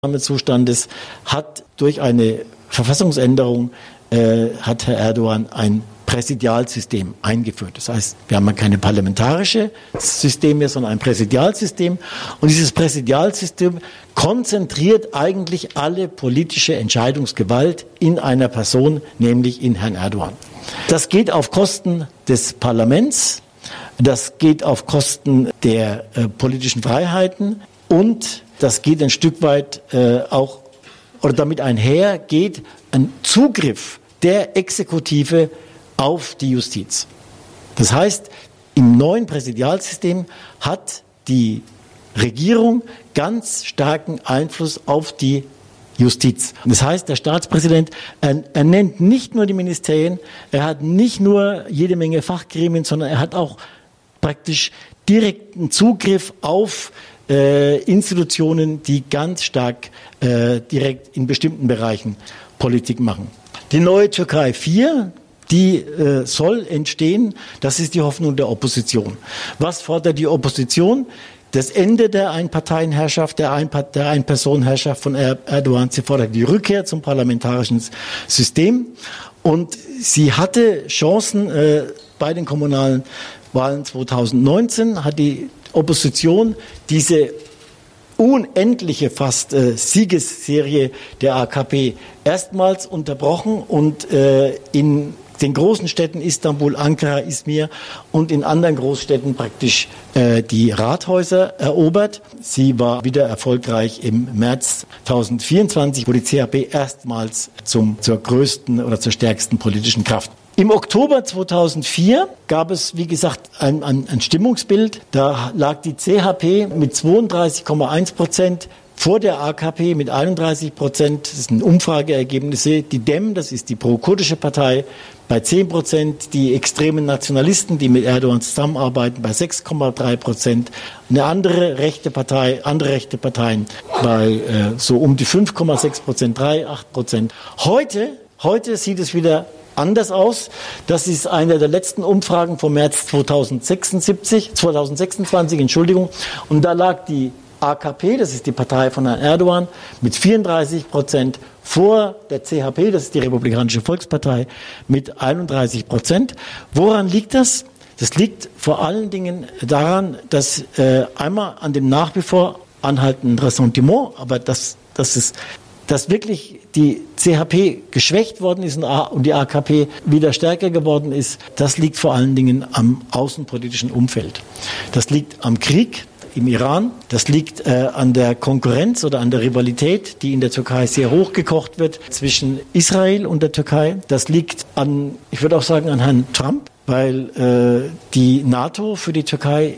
Ausnahmezustandes hat durch eine Verfassungsänderung hat Herr Erdogan ein Präsidialsystem eingeführt. Das heißt, wir haben keine parlamentarische System mehr, sondern ein Präsidialsystem. Und dieses Präsidialsystem konzentriert eigentlich alle politische Entscheidungsgewalt in einer Person, nämlich in Herrn Erdogan. Das geht auf Kosten des Parlaments, das geht auf Kosten der politischen Freiheiten und das geht ein Stück weit auch, oder damit einher geht ein Zugriff der Exekutive auf die Justiz. Das heißt, im neuen Präsidialsystem hat die Regierung ganz starken Einfluss auf die Justiz. Das heißt, der Staatspräsident er nennt nicht nur die Ministerien, er hat nicht nur jede Menge Fachgremien, sondern er hat auch praktisch direkten Zugriff auf Institutionen, die ganz stark direkt in bestimmten Bereichen Politik machen. Die neue Türkei 4, die soll entstehen, das ist die Hoffnung der Opposition. Was fordert die Opposition? Das Ende der Einparteienherrschaft, der Einpersonenherrschaft von Erdogan. Sie fordert die Rückkehr zum parlamentarischen System. Und sie hatte Chancen bei den kommunalen Wahlen 2019, hat die Opposition diese unendliche fast Siegesserie der AKP erstmals unterbrochen und in den großen Städten Istanbul, Ankara, Izmir und in anderen Großstädten praktisch die Rathäuser erobert. Sie war wieder erfolgreich im März 2024, wo die CHP erstmals zur größten oder zur stärksten politischen Kraft. Im Oktober 2004 gab es, wie gesagt, ein Stimmungsbild. Da lag die CHP mit 32,1% vor der AKP mit 31%. Das sind Umfrageergebnisse. Die DEM, das ist die pro-kurdische Partei, bei 10%. Die extremen Nationalisten, die mit Erdogan zusammenarbeiten, bei 6,3%. Andere rechte Parteien bei so um die 5,6%, 3,8%. Heute sieht es wieder anders aus. Das ist eine der letzten Umfragen vom März 2026, und da lag die AKP, das ist die Partei von Herrn Erdogan, mit 34% vor der CHP, das ist die Republikanische Volkspartei, mit 31%. Woran liegt das? Das liegt vor allen Dingen daran, dass einmal an dem nach wie vor anhaltenden Ressentiment, aber dass wirklich die CHP geschwächt worden ist und die AKP wieder stärker geworden ist, das liegt vor allen Dingen am außenpolitischen Umfeld. Das liegt am Krieg im Iran, das liegt an der Konkurrenz oder an der Rivalität, die in der Türkei sehr hochgekocht wird zwischen Israel und der Türkei. Das liegt an, ich würde auch sagen, an Herrn Trump, weil die NATO für die Türkei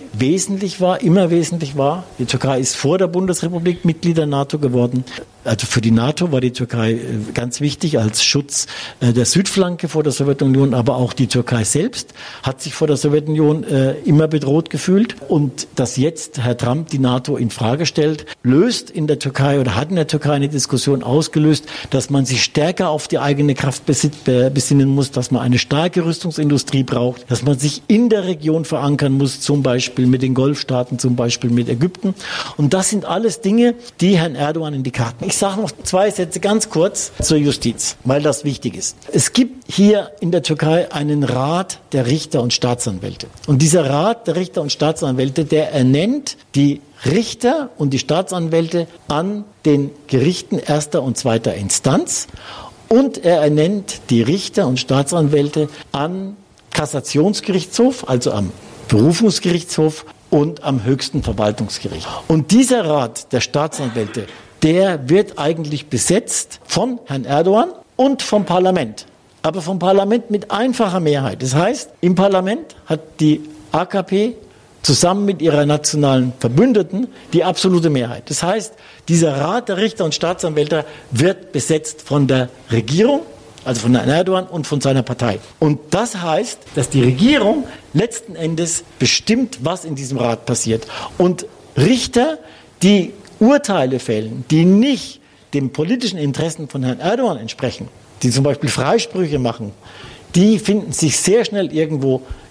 immer wesentlich war. Die Türkei ist vor der Bundesrepublik Mitglied der NATO geworden. Also für die NATO war die Türkei ganz wichtig als Schutz der Südflanke vor der Sowjetunion, aber auch die Türkei selbst hat sich vor der Sowjetunion immer bedroht gefühlt. Und dass jetzt Herr Trump die NATO in Frage stellt, löst in der Türkei oder hat in der Türkei eine Diskussion ausgelöst, dass man sich stärker auf die eigene Kraft besinnen muss, dass man eine starke Rüstungsindustrie braucht, dass man sich in der Region verankern muss, zum Beispiel mit den Golfstaaten, zum Beispiel mit Ägypten. Und das sind alles Dinge, die Herrn Erdogan in die Karten. Ich sage noch 2 Sätze ganz kurz zur Justiz, weil das wichtig ist. Es gibt hier in der Türkei einen Rat der Richter und Staatsanwälte. Und dieser Rat der Richter und Staatsanwälte, der ernennt die Richter und die Staatsanwälte an den Gerichten erster und zweiter Instanz. Und er ernennt die Richter und Staatsanwälte an Kassationsgerichtshof, also am Berufungsgerichtshof und am höchsten Verwaltungsgericht. Und dieser Rat der Staatsanwälte, der wird eigentlich besetzt von Herrn Erdogan und vom Parlament. Aber vom Parlament mit einfacher Mehrheit. Das heißt, im Parlament hat die AKP zusammen mit ihrer nationalen Verbündeten die absolute Mehrheit. Das heißt, dieser Rat der Richter und Staatsanwälte wird besetzt von der Regierung, also von Herrn Erdogan und von seiner Partei. Und das heißt, dass die Regierung letzten Endes bestimmt, was in diesem Rat passiert. Und Richter, die Urteile fällen, die nicht den politischen Interessen von Herrn Erdogan entsprechen, die zum Beispiel Freisprüche machen, die finden sich sehr schnell irgendwo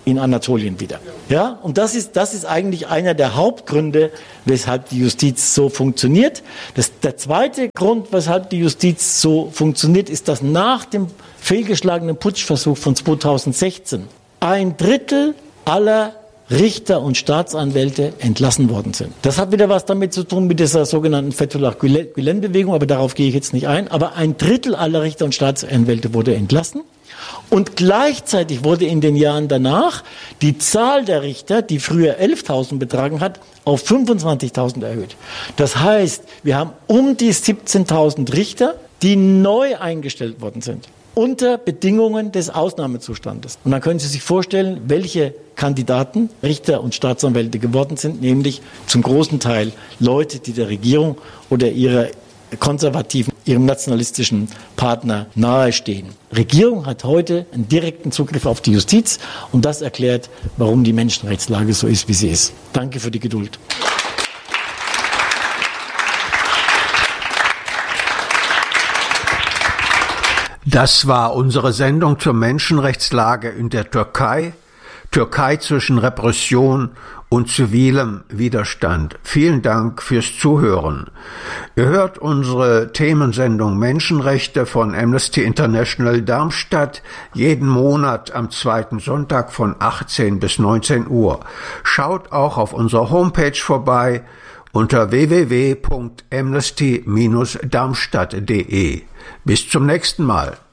in Anatolien wieder. Ja, und das ist eigentlich einer der Hauptgründe, weshalb die Justiz so funktioniert. Der zweite Grund, weshalb die Justiz so funktioniert, ist, dass nach dem fehlgeschlagenen Putschversuch von 2016 ein Drittel aller Richter und Staatsanwälte entlassen worden sind. Das hat wieder was damit zu tun mit dieser sogenannten Fethullah Gülen-Bewegung, aber darauf gehe ich jetzt nicht ein. Aber ein Drittel aller Richter und Staatsanwälte wurde entlassen. Und gleichzeitig wurde in den Jahren danach die Zahl der Richter, die früher 11.000 betragen hat, auf 25.000 erhöht. Das heißt, wir haben um die 17.000 Richter, die neu eingestellt worden sind, unter Bedingungen des Ausnahmezustandes. Und dann können Sie sich vorstellen, welche Kandidaten Richter und Staatsanwälte geworden sind, nämlich zum großen Teil Leute, die der Regierung oder ihrer konservativen, ihrem nationalistischen Partner nahestehen. Regierung hat heute einen direkten Zugriff auf die Justiz und das erklärt, warum die Menschenrechtslage so ist, wie sie ist. Danke für die Geduld. Das war unsere Sendung zur Menschenrechtslage in der Türkei. Türkei zwischen Repression und zivilem Widerstand. Vielen Dank fürs Zuhören. Ihr hört unsere Themensendung Menschenrechte von Amnesty International Darmstadt jeden Monat am zweiten Sonntag von 18 bis 19 Uhr. Schaut auch auf unserer Homepage vorbei unter www.amnesty-darmstadt.de. Bis zum nächsten Mal.